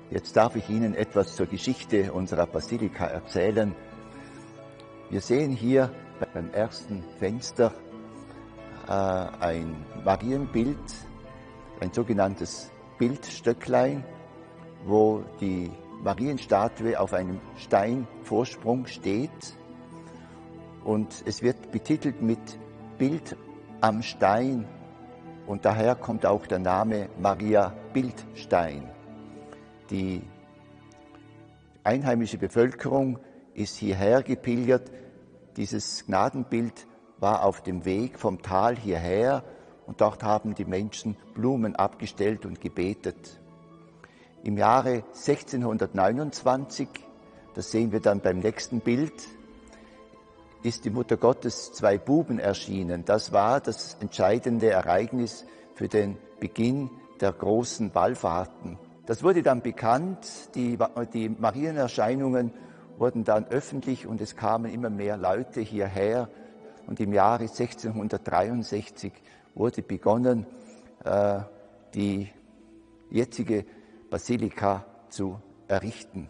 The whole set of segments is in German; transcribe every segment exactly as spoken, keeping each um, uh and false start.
Jetzt darf ich Ihnen etwas zur Geschichte unserer Basilika erzählen. Wir sehen hier beim ersten Fenster äh, ein Marienbild, ein sogenanntes Bildstöcklein, wo die Marienstatue auf einem Steinvorsprung steht. Und es wird betitelt mit Bild am Stein und daher kommt auch der Name Maria Bildstein. Die einheimische Bevölkerung ist hierher gepilgert. Dieses Gnadenbild war auf dem Weg vom Tal hierher und dort haben die Menschen Blumen abgestellt und gebetet. Im Jahre sechzehnhundertneunundzwanzig, das sehen wir dann beim nächsten Bild, ist die Mutter Gottes zwei Buben erschienen. Das war das entscheidende Ereignis für den Beginn der großen Wallfahrten. Das wurde dann bekannt, die, die Marienerscheinungen wurden dann öffentlich und es kamen immer mehr Leute hierher. Und im Jahre sechzehnhundertdreiundsechzig wurde begonnen, äh, die jetzige Basilika zu errichten.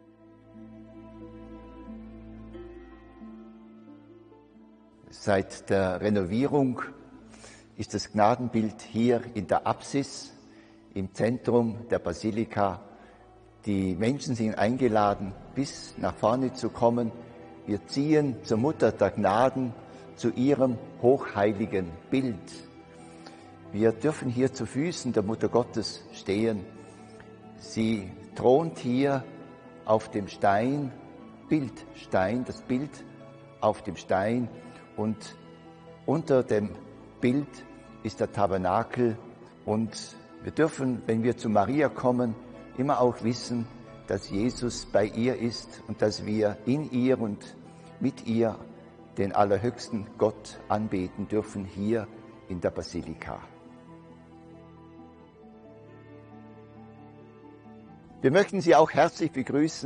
Seit der Renovierung ist das Gnadenbild hier in der Apsis im Zentrum der Basilika. Die Menschen sind eingeladen, bis nach vorne zu kommen. Wir ziehen zur Mutter der Gnaden, zu ihrem hochheiligen Bild. Wir dürfen hier zu Füßen der Mutter Gottes stehen. Sie thront hier auf dem Stein, Bildstein, das Bild auf dem Stein. Und unter dem Bild ist der Tabernakel. Und wir dürfen, wenn wir zu Maria kommen, immer auch wissen, dass Jesus bei ihr ist und dass wir in ihr und mit ihr den allerhöchsten Gott anbeten dürfen hier in der Basilika. Wir möchten Sie auch herzlich begrüßen